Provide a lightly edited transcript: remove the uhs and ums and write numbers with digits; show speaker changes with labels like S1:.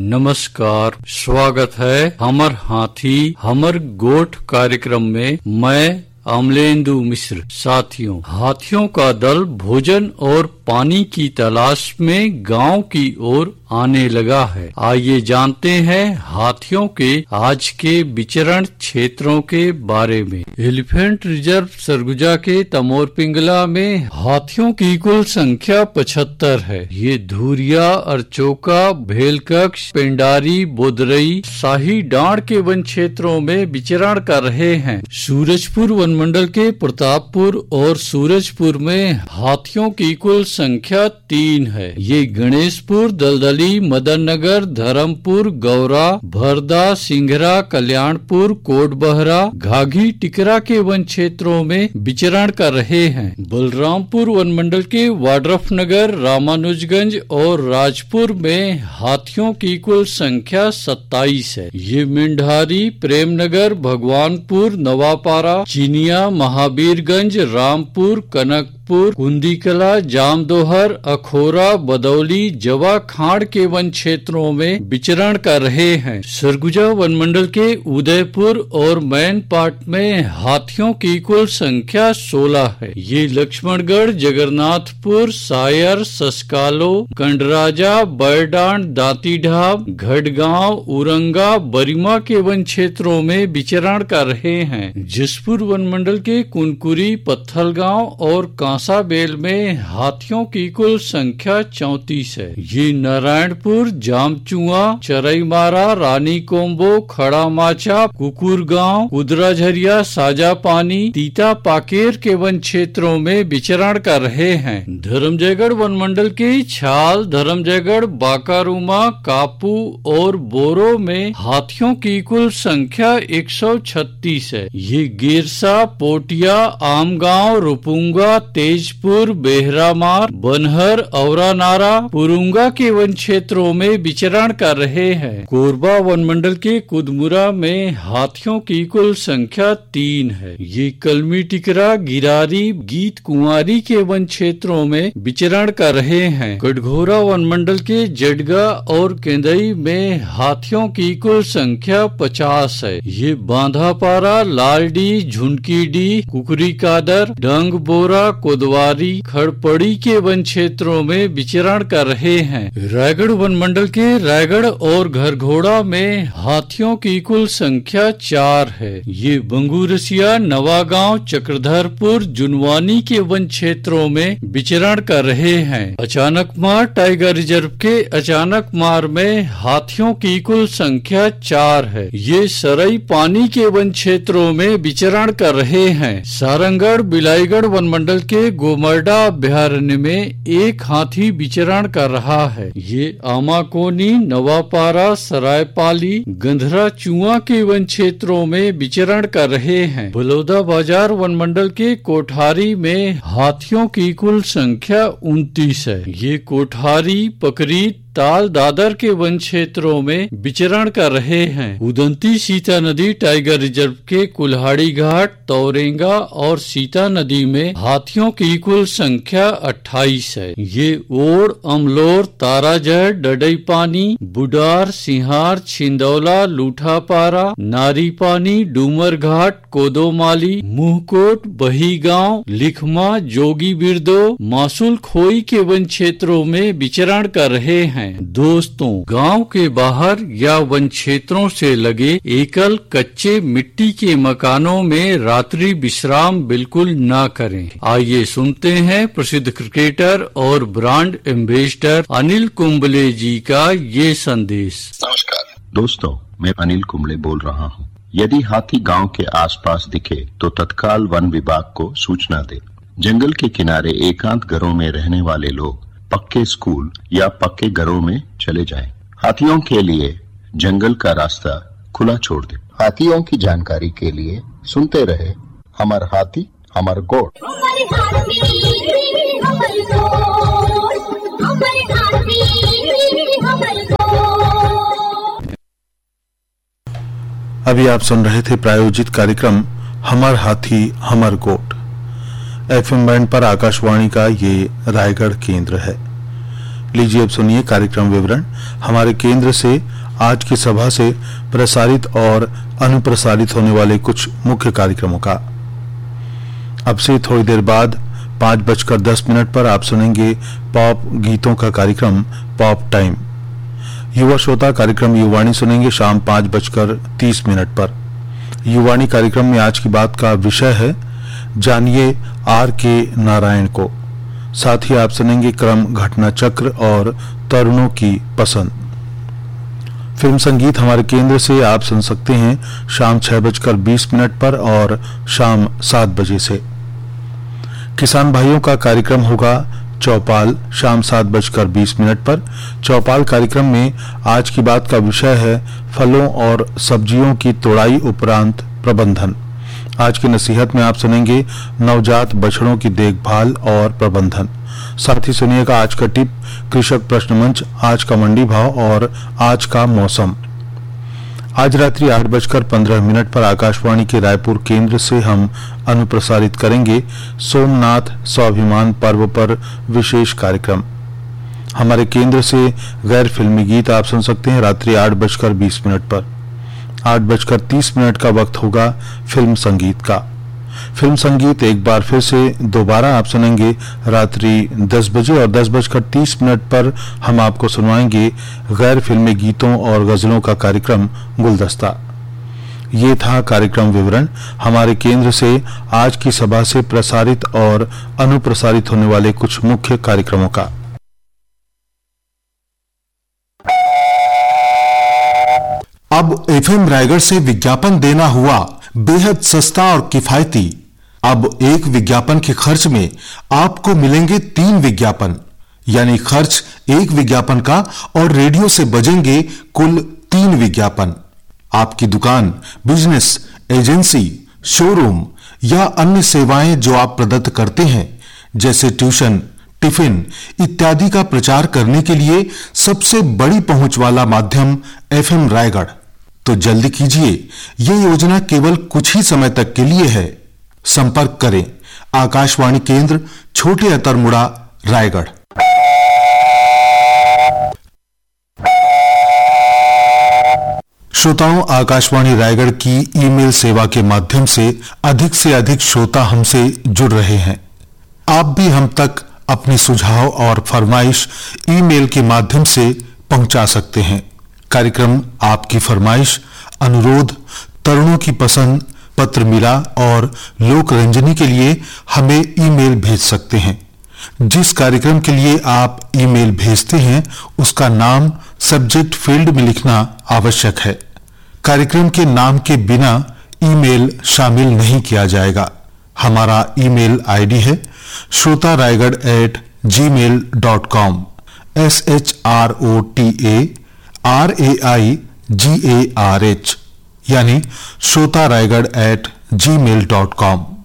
S1: नमस्कार, स्वागत है हमर हाथी हमर गोठ कार्यक्रम में। मैं अमलेंदु मिश्र। साथियों, हाथियों का दल भोजन और पानी की तलाश में गांव की ओर आने लगा है। आइए जानते हैं हाथियों के आज के विचरण क्षेत्रों के बारे में। एलिफेंट रिजर्व सरगुजा के तमोर पिंगला में हाथियों की कुल संख्या 75 है। ये धुरिया, अरचोका, भेलकक्ष, पेंडारी, बोदरई, शाही डांड के वन क्षेत्रों में विचरण कर रहे हैं। सूरजपुर वन मंडल के प्रतापपुर और सूरजपुर में हाथियों की कुल संख्या 3 है। ये गणेशपुर, दलदली, मदन नगर, धर्मपुर, गौरा, भरदा, सिंघरा, कल्याणपुर, कोटबहरा, घाघी, टिकरा के वन क्षेत्रों में विचरण कर रहे हैं। बलरामपुर वन मंडल के वाड्रफ नगर, रामानुजगंज और राजपुर में हाथियों की कुल संख्या 27 है। ये मेंढारी, प्रेमनगर, भगवानपुर, नवापारा, चिनिया, महावीरगंज, रामपुर, कनकपुर, कुंदीकला, जामदोहर, अखोरा, बदौली, जवा खाड़ के वन क्षेत्रों में विचरण कर रहे हैं। सरगुजा वन मंडल के उदयपुर और मैन पाट में हाथियों की कुल संख्या 16 है। ये लक्ष्मणगढ़, जगन्नाथपुर, सायर, सस्कालो, कंडराजा, बैरडांड, दांतीढाब, घड़गांव, उरंगा, बरिमा के वन क्षेत्रों में विचरण कर रहे हैं। जसपुर वन मंडल के कुनकुरी, पत्थलगांव और कांसाबेल में हाथियों की कुल संख्या 34 है। ये नारायणपुर, जामचुआ, चरईमारा, रानी कोम्बो, खड़ा माचा, कुकुरगांव, कुदराझरिया, साजापानी, तीता पाकेर के वन क्षेत्रों में विचरण कर रहे हैं। धर्मजयगढ़ वन मंडल के छाल, धर्मजयगढ़, बाकारूमा, कापू और बोरो में हाथियों की कुल संख्या 136 है। ये गिरसा, पोटिया, आमगांव, रुपुंगा, तेजपुर, बेहरामार, बनहर, औरानारा, पुरुंगा के वन क्षेत्रों में विचरण कर रहे हैं। कोरबा वन मंडल के कुदमुरा में हाथियों की कुल संख्या 3 है। ये कलमी, टिकरा, गिरारी, गीत कुंवारी के वन क्षेत्रों में विचरण कर रहे हैं। कटघोरा वन मंडल के जडगा और केंदई में हाथियों की कुल संख्या 50 है। ये बांधापारा, लालडी, झुनकीडी, कुकरी कादर, डंग बोरा, कोदवारी, खड़पड़ी के वन क्षेत्रों में विचरण कर रहे हैं। रायगढ़ वन मंडल के रायगढ़ और घरघोड़ा में हाथियों की कुल संख्या 4 है। ये बंगूरसिया, नवागांव, चक्रधरपुर, जुनवानी के वन क्षेत्रों में विचरण कर रहे हैं। अचानकमार टाइगर रिजर्व के अचानकमार में हाथियों की कुल संख्या 4 है। ये सरई पानी के वन क्षेत्रों में विचरण कर रहे हैं। सारंगढ़, बिलाईगढ़ वन मंडल के गोमर्डा अभ्यारण्य में एक हाथी विचरण कर रहा है। ये आमाकोनी, नवापारा, सरायपाली, गंधरा चुआ के वन क्षेत्रों में विचरण कर रहे हैं। बलौदा बाजार वन मंडल के कोठारी में हाथियों की कुल संख्या 29 है। ये कोठारी, पकरी, ताल, दादर के वन क्षेत्रों में विचरण कर रहे हैं। उदंती सीता नदी टाइगर रिजर्व के कुल्हाड़ी घाट, तौरेंगा और सीता नदी में हाथियों की कुल संख्या 28 है। ये ओड़, अमलोर, ताराजड़, डडईपानी, बुडार, सिंहार, छिंदौला, लूठापारा, नारीपानी, डूमर घाट, कोदोमाली, मुहकोट, बहीगांव, लिखमा, जोगी बिरदो, मासूल खोई के वन क्षेत्रों में विचरण कर रहे हैं। दोस्तों, गांव के बाहर या वन क्षेत्रों से लगे एकल कच्चे मिट्टी के मकानों में रात्रि विश्राम बिल्कुल ना करें। आइए सुनते हैं प्रसिद्ध क्रिकेटर और ब्रांड एम्बेसडर अनिल कुंबले जी का ये संदेश।
S2: नमस्कार दोस्तों, मैं अनिल कुंबले बोल रहा हूँ। यदि हाथी गांव के आसपास दिखे तो तत्काल वन विभाग को सूचना दे। जंगल के किनारे एकांत घरों में रहने वाले लोग पक्के स्कूल या पक्के घरों में चले जाएं। हाथियों के लिए जंगल का रास्ता खुला छोड़ दे। हाथियों की जानकारी के लिए सुनते रहे हमर हाथी हमर गोठ।
S3: अभी आप सुन रहे थे प्रायोजित कार्यक्रम हमर हाथी हमर गोठ। एफएम बैंड पर आकाशवाणी का ये रायगढ़ केंद्र है। लीजिए अब सुनिए कार्यक्रम विवरण हमारे केंद्र से आज की सभा से प्रसारित और अनुप्रसारित होने वाले कुछ मुख्य कार्यक्रमों का। अब से थोड़ी देर बाद 5:10 पर आप सुनेंगे पॉप गीतों का कार्यक्रम पॉप टाइम। युवा श्रोता कार्यक्रम युवाणी सुनेंगे शाम 5:30 पर। युवाणी कार्यक्रम में आज की बात का विषय है जानिए R.K. नारायण को। साथ ही आप सुनेंगे क्रम घटना चक्र और तरुणों की पसंद। फिल्म संगीत हमारे केंद्र से आप सुन सकते हैं शाम 6:20 पर और शाम 7 बजे से। किसान भाइयों का कार्यक्रम होगा चौपाल शाम 7:20 पर। चौपाल कार्यक्रम में आज की बात का विषय है फलों और सब्जियों की तोड़ाई उपरांत प्रबंधन। आज की नसीहत में आप सुनेंगे नवजात बछड़ों की देखभाल और प्रबंधन। साथ ही सुनिएगा आज का टिप, कृषक प्रश्न मंच, आज का मंडी भाव और आज का मौसम। आज रात्रि 8:15 पर आकाशवाणी के रायपुर केंद्र से हम अनुप्रसारित करेंगे सोमनाथ स्वाभिमान पर्व पर विशेष कार्यक्रम। हमारे केंद्र से गैर फिल्मी गीत आप सुन सकते हैं रात्रि 8:20 पर। 8:30 का वक्त होगा फिल्म संगीत का। फिल्म संगीत एक बार फिर से दोबारा आप सुनेंगे रात्रि 10 बजे और 10:30 पर हम आपको सुनवाएंगे गैर फिल्मी गीतों और गजलों का कार्यक्रम गुलदस्ता। ये था कार्यक्रम विवरण हमारे केंद्र से आज की सभा से प्रसारित और अनुप्रसारित होने वाले कुछ मुख्य कार्यक्रमों का।
S4: अब एफएम रायगढ़ से विज्ञापन देना हुआ बेहद सस्ता और किफायती। अब एक विज्ञापन के खर्च में आपको मिलेंगे 3 विज्ञापन, यानी खर्च एक विज्ञापन का और रेडियो से बजेंगे कुल 3 विज्ञापन। आपकी दुकान, बिजनेस, एजेंसी, शोरूम या अन्य सेवाएं जो आप प्रदत्त करते हैं जैसे ट्यूशन, टिफिन इत्यादि का प्रचार करने के लिए सबसे बड़ी पहुंच वाला माध्यम एफएम रायगढ़। तो जल्दी कीजिए, यह योजना केवल कुछ ही समय तक के लिए है। संपर्क करें आकाशवाणी केंद्र छोटे अतरमुड़ा रायगढ़। श्रोताओं, आकाशवाणी रायगढ़ की ईमेल सेवा के माध्यम से अधिक श्रोता हमसे जुड़ रहे हैं। आप भी हम तक अपने सुझाव और फरमाइश ईमेल के माध्यम से पहुंचा सकते हैं। कार्यक्रम आपकी फरमाइश, अनुरोध, तरुणों की पसंद, पत्र मिला और लोक रंजनी के लिए हमें ईमेल भेज सकते हैं। जिस कार्यक्रम के लिए आप ईमेल भेजते हैं उसका नाम सब्जेक्ट फील्ड में लिखना आवश्यक है। कार्यक्रम के नाम के बिना ईमेल शामिल नहीं किया जाएगा। हमारा ईमेल आईडी है shrotaraigarh@gmail.com SHROTARAIGARH यानी shrotaraigarh@gmail.com।